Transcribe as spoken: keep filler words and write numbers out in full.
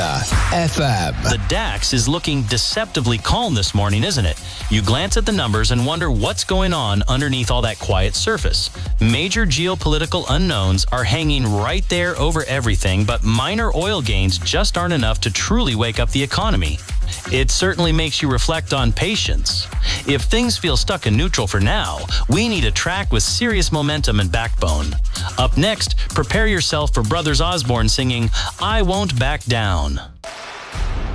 Corner F M. The DAX is looking deceptively calm this morning, isn't it? You glance at the numbers and wonder what's going on underneath all that quiet surface. Major geopolitical unknowns are hanging right there over everything, but minor oil gains just aren't enough to truly wake up the economy. It certainly makes you reflect on patience. If things feel stuck in neutral for now, we need a track with serious momentum and backbone. Up next, prepare yourself for Brothers Osborne singing, "I Won't Back Down."